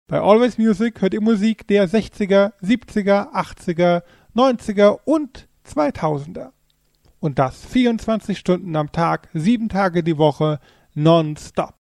Bei Always Music hört ihr Musik der 60er, 70er, 80er, 90er und 2000er. Und das 24 Stunden am Tag, 7 Tage die Woche, nonstop.